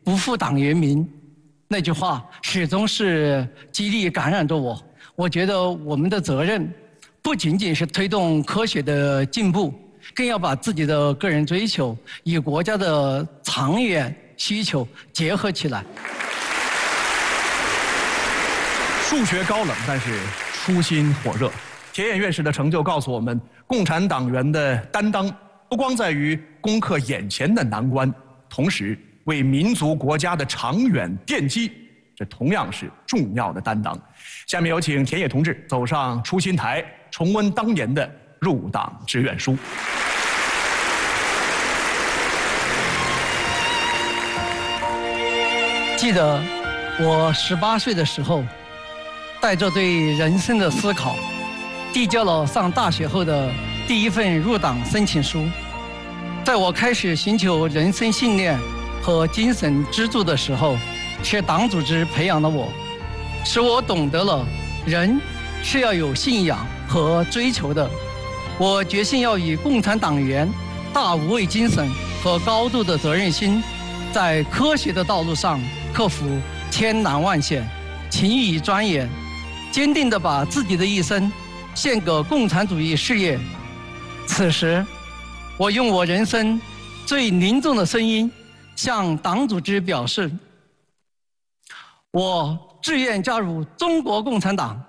不负党员名”那句话始终是激励感染着我。我觉得我们的责任不仅仅是推动科学的进步，更要把自己的个人追求与国家的长远需求结合起来。 数学高冷，但是初心火热。田野院士的成就告诉我们，共产党员的担当不光在于攻克眼前的难关，同时为民族国家的长远奠基，这同样是重要的担当。下面有请田野同志走上初心台，重温当年的入党志愿书。 记得我18岁的时候，带着对人生的思考，递交了上大学后的第一份入党申请书。在我开始寻求人生信念和精神支柱的时候，是党组织培养了我，使我懂得了人是要有信仰和追求的。我决心要以共产党员大无畏精神和高度的责任心，在科学的道路上克服千难万险，勤于钻研，坚定地把自己的一生献给共产主义事业。此时，我用我人生最凝重的声音向党组织表示，我志愿加入中国共产党。